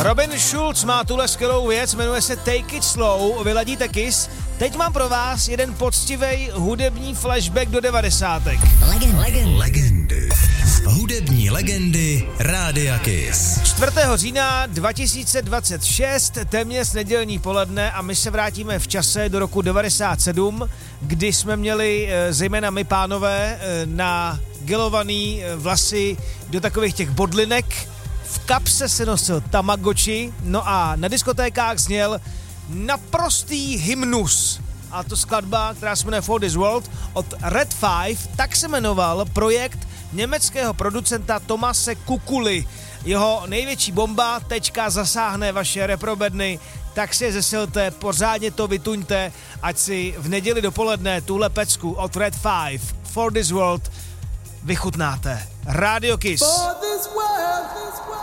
Robin Schulz má tuhle skvělou věc, jmenuje se Take It Slow, vyladíte Kiss. Teď mám pro vás jeden poctivej hudební flashback do 90. Legendy. Hudební legendy Rádia Kiss. 4. října 2026, téměř nedělní poledne a my se vrátíme v čase do roku 97, kdy jsme měli zejména my pánové nagelovaný vlasy do takových těch bodlinek. V kapse se nosil Tamagotchi, no a na diskotékách zněl naprostý hymnus. A to skladba, která se jmenuje For This World od Red 5, tak se jmenoval projekt německého producenta Tomase Kukuly. Jeho největší bomba teďka zasáhne vaše reprobedny, tak si je zesilte, pořádně to vytuňte, ať si v neděli dopoledne tuhle pecku od Red 5 For This World vychutnáte. Radio Kiss. For this world.